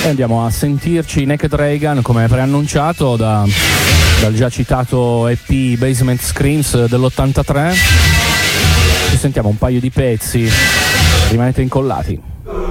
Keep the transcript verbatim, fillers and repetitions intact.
E andiamo a sentirci Naked Reagan come preannunciato da, dal già citato E P Basement Screams dell'ottantatré. Ci sentiamo un paio di pezzi, rimanete incollati.